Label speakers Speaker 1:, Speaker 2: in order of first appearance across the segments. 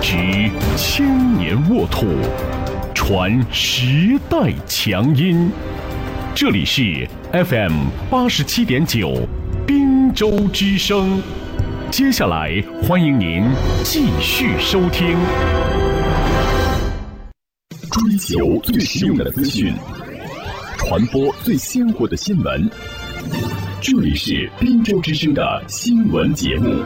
Speaker 1: 执千年沃土，传时代强音。这里是 FM87.9滨州之声。接下来欢迎您继续收听。追求最实用的资讯，传播最鲜活的新闻。这里是滨州之声的新闻节目。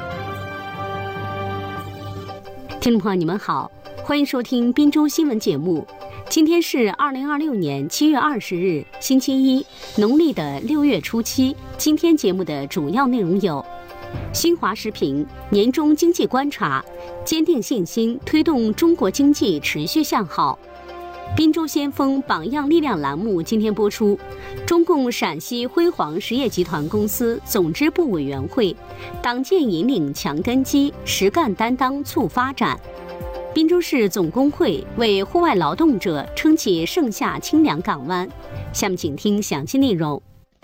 Speaker 2: 听众朋友，你们好，欢迎收听滨州新闻节目。今天是2026年7月20日，星期一，农历的6月初7。今天节目的主要内容有：新华时评年中经济观察，坚定信心，推动中国经济持续向好。滨州先锋榜样力量栏目今天播出，中共陕西辉煌实业集团公司总支部委员会，党建引领强根基，实干担当促发展。滨州市总工会为户外劳动者撑起盛夏清凉港湾。下面请听详细内容。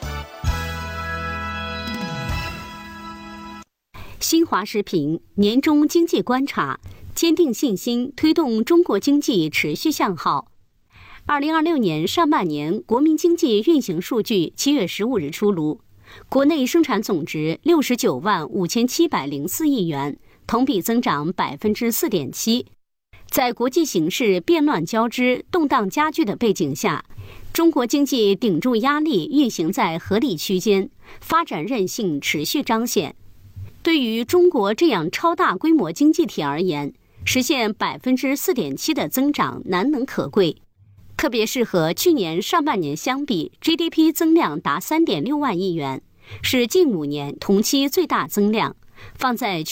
Speaker 2: 新华时评年中经济观察，坚定信心，推动中国经济持续向好。2026年上半年国民经济运行数据7月15日出炉，国内生产总值69万5704亿元，同比增长 4.7%。在国际形势变乱交织、动荡加剧的背景下，中国经济顶住压力运行在合理区间，发展韧性持续彰显。对于中国这样超大规模经济体而言，实现 4.7% 的增长难能可贵。特别是和去年上半年相比， GDP 增量达 3.6万亿元，是近5年同期最大增量。放在